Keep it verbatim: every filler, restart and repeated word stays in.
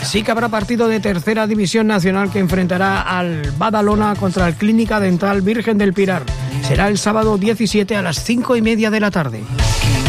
Sí que habrá partido de tercera división nacional que enfrentará al Badalona contra el Clínica Dental Virgen del Pilar. Será el sábado diecisiete a las cinco y media de la tarde.